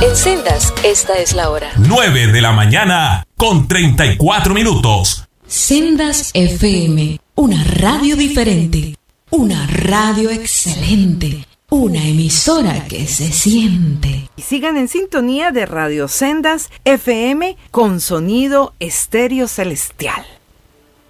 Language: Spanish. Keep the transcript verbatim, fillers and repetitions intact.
En Sendas, esta es la hora. nueve de la mañana con treinta y cuatro minutos. Sendas F M, una radio diferente, una radio excelente, una emisora que se siente. Y sigan en sintonía de Radio Sendas F M con sonido estéreo celestial.